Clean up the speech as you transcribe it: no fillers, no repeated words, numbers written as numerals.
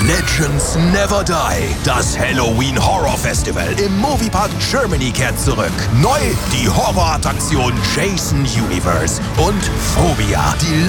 Legends Never Die. Das Halloween Horror Festival im Moviepark Germany kehrt zurück. Neu die Horrorattraktion Jason Universe und Phobia, die